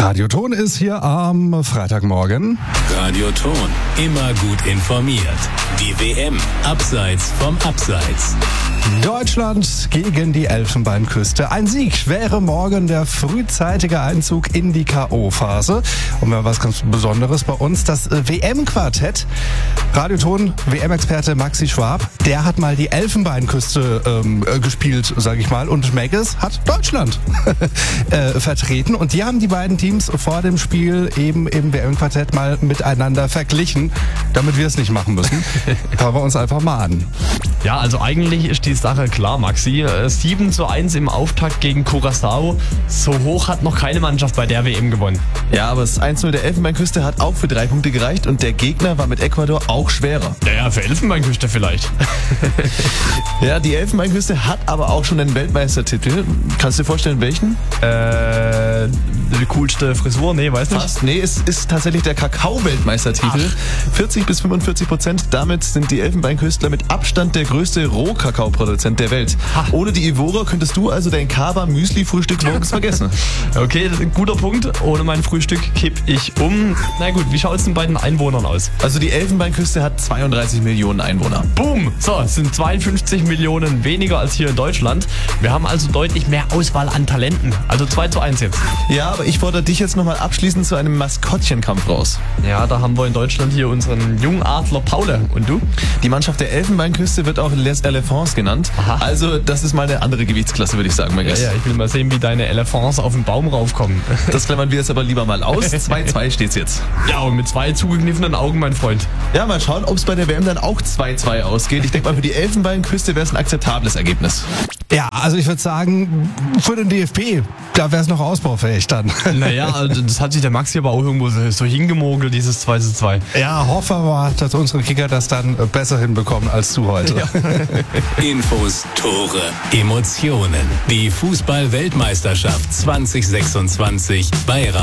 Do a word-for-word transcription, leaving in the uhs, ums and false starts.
Radioton ist hier am Freitagmorgen. Radioton, immer gut informiert. Die W M, abseits vom Abseits. Deutschland gegen die Elfenbeinküste. Ein Sieg wäre morgen der frühzeitige Einzug in die K O-Phase. Und wir haben was ganz Besonderes bei uns, das W M-Quartett. Radioton, W M-Experte Maxi Schwab, der hat mal die Elfenbeinküste ähm, gespielt, sage ich mal. Und Megges hat Deutschland äh, vertreten. Und die haben die beiden Teams vor dem Spiel eben im W M-Quartett mal miteinander verglichen, damit wir es nicht machen müssen. Hören wir uns einfach mal an. Ja, also eigentlich ist die Sache klar, Maxi. sieben zu eins im Auftakt gegen Curaçao. So hoch hat noch keine Mannschaft bei der W M gewonnen. Ja, aber das eins zu null der Elfenbeinküste hat auch für drei Punkte gereicht und der Gegner war mit Ecuador auch schwerer. Naja, für Elfenbeinküste vielleicht. Ja, die Elfenbeinküste hat aber auch schon einen Weltmeistertitel. Kannst du dir vorstellen, welchen? Äh, die coolste Frisur? Nee, weiß nicht. Fast. Nee, es ist tatsächlich der Kakao-Weltmeistertitel. vierzig bis fünfundvierzig Prozent. Damit sind die Elfenbeinküstler mit Abstand der größte Rohkakaoproduzent der Welt. Ha. Ohne die Ivora könntest du also dein Kaba-Müsli-Frühstück morgens vergessen. Okay, das ist ein guter Punkt. Ohne mein Frühstück kipp ich um. Na gut, wie schaut es denn bei den Einwohnern aus? Also die Elfenbeinküste hat zweiunddreißig Millionen Einwohner. Boom! So, es sind zweiundfünfzig Millionen weniger als hier in Deutschland. Wir haben also deutlich mehr Auswahl an Talenten. Also zwei zu eins jetzt. Ja, aber ich fordere dich jetzt nochmal abschließend zu einem Maskottchenkampf raus. Ja, da haben wir in Deutschland hier unseren Jungadler Paule. Und du? Die Mannschaft der Elfenbeinküste wird auch Les Elephants genannt. Aha. Also das ist mal eine andere Gewichtsklasse, würde ich sagen, mein Ja, Gast. ja, ich will mal sehen, wie deine Elephants auf den Baum raufkommen. Das klammern wir jetzt aber lieber mal aus. zwei zu zwei steht's jetzt. Ja, und mit zwei zugekniffenen Augen, mein Freund. Ja, mal schauen, ob es bei der W M dann auch zwei zu zwei ausgeht. Ich denke mal, für die Elfenbeinküste wäre es ein akzeptables Ergebnis. Ja, also ich würde sagen, für den D F B, da wäre es noch ausbaufähig dann. Naja, also das hat sich der Maxi aber auch irgendwo so, so hingemogelt, dieses zwei zu zwei. Ja, hoffen wir mal, dass unsere Kicker das dann besser hinbekommen als du heute. Ja. Infos, Tore, Emotionen. Die Fußball-Weltmeisterschaft zwanzig sechsundzwanzig bei